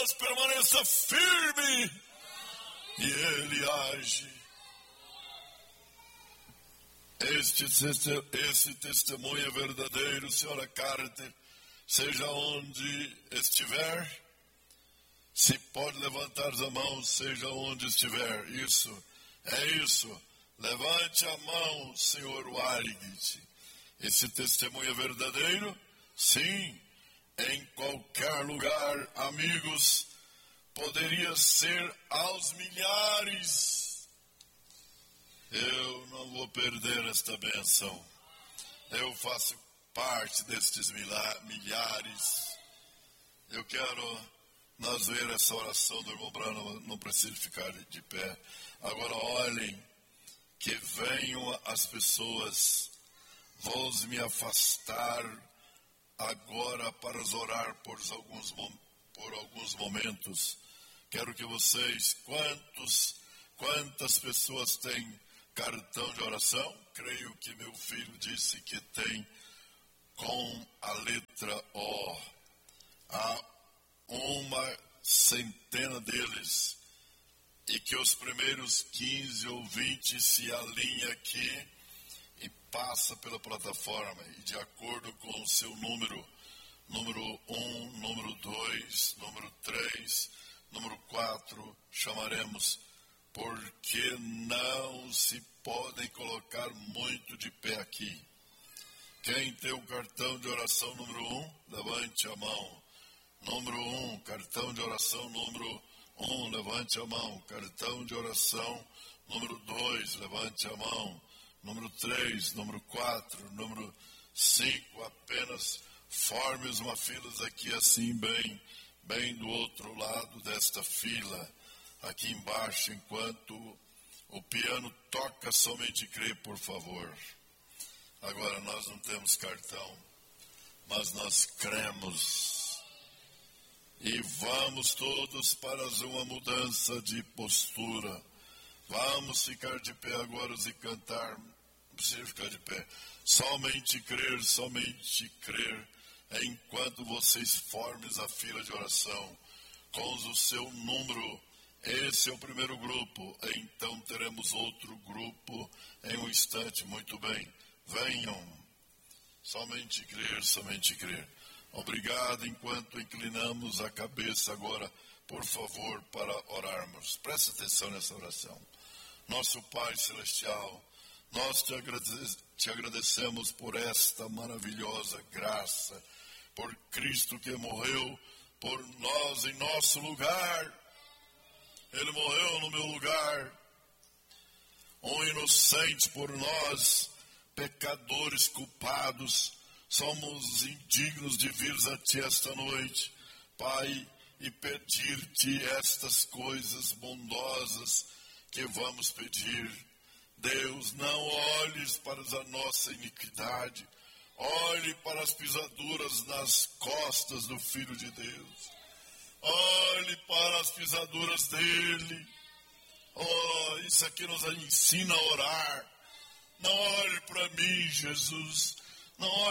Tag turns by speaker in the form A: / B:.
A: mas permaneça firme e Ele age. Esse testemunho é verdadeiro, senhora Carter, seja onde estiver. Se pode levantar as mãos, seja onde estiver. Isso, é isso. Levante a mão, senhor Wargit. Esse testemunho é verdadeiro? Sim. Em qualquer lugar, amigos, poderia ser aos milhares. Eu não vou perder esta bênção. Eu faço parte destes milhares. Eu quero nós ver essa oração do irmão Branham, não precisa ficar de pé. Agora olhem, que venham as pessoas. Vou me afastar agora para orar por alguns momentos. Quero que vocês, quantas pessoas têm cartão de oração? Creio que meu filho disse que tem com a letra O. Há uma centena deles. E que os primeiros 15 ou 20 se alinhem aqui e passa pela plataforma. E de acordo com o seu número 1, número 2, número 3, número 4, chamaremos. Porque não se podem colocar muito de pé aqui. Quem tem o cartão de oração número 1, levante a mão. Número 1, cartão de oração número 1, levante a mão. Cartão de oração número 2, levante a mão. Número 3, número 4, número 5, apenas forme uma filas aqui assim, bem do outro lado desta fila. Aqui embaixo, enquanto o piano toca, somente crê, por favor. Agora, nós não temos cartão, mas nós cremos. E vamos todos para uma mudança de postura. Vamos ficar de pé agora e cantar. Não precisa ficar de pé. Somente crer, enquanto vocês formem a fila de oração com o seu número. Esse é o primeiro grupo. Então teremos outro grupo em um instante. Muito bem. Venham. Somente crer. Obrigado, enquanto inclinamos a cabeça agora, por favor, para orarmos. Preste atenção nessa oração. Nosso Pai Celestial, nós te agradecemos por esta maravilhosa graça, por Cristo que morreu por nós em nosso lugar. Ele morreu no meu lugar, um inocente por nós, pecadores culpados. Somos indignos de vir a Ti esta noite, Pai, e pedir-Te estas coisas bondosas que vamos pedir. Deus, não olhes para a nossa iniquidade, olhe para as pisaduras nas costas do Filho de Deus. Olhe para as pisaduras dele. Oh, isso aqui nos ensina a orar. Não olhe para mim, Jesus. Não